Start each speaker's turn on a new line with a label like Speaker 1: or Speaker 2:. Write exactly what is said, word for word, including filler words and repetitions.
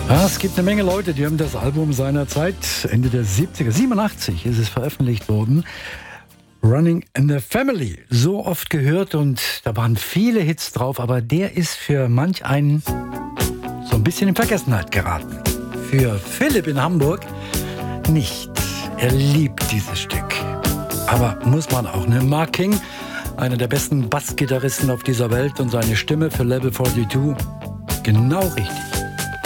Speaker 1: Ja, es gibt eine Menge Leute, die haben das Album seinerzeit, Ende der siebziger, siebenundachtzig ist es veröffentlicht worden, Running in the Family, so oft gehört und da waren viele Hits drauf, aber der ist für manch einen so ein bisschen in Vergessenheit geraten. Für Philipp in Hamburg nicht. Er liebt dieses Stück. Aber muss man auch, ne? Mark King, einer der besten Bassgitarristen auf dieser Welt und seine Stimme für Level zweiundvierzig, genau richtig.